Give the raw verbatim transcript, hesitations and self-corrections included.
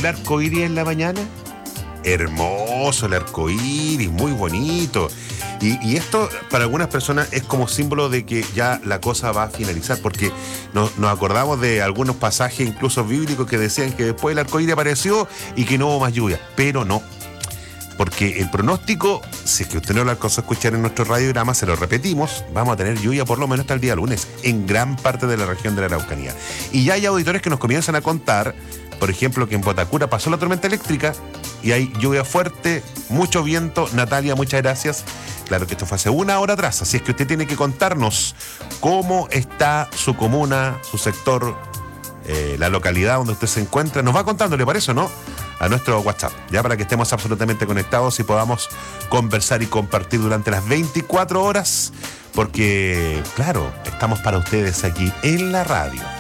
arco iris en la mañana? Hermoso el arco iris, muy bonito. Y, y esto para algunas personas es como símbolo de que ya la cosa va a finalizar, porque nos, nos acordamos de algunos pasajes incluso bíblicos que decían que después el arco iris apareció y que no hubo más lluvia, pero no. Porque el pronóstico, si es que usted no lo alcanzó a escuchar en nuestro radiograma, se lo repetimos, vamos a tener lluvia por lo menos hasta el día lunes, en gran parte de la región de la Araucanía. Y ya hay auditores que nos comienzan a contar, por ejemplo, que en Potacura pasó la tormenta eléctrica y hay lluvia fuerte, mucho viento. Natalia, muchas gracias. Claro que esto fue hace una hora atrás, así es que usted tiene que contarnos cómo está su comuna, su sector, eh, la localidad donde usted se encuentra. Nos va contando, ¿le parece o no? A nuestro WhatsApp, ya para que estemos absolutamente conectados y podamos conversar y compartir durante las veinticuatro horas, porque, claro, estamos para ustedes aquí en la radio.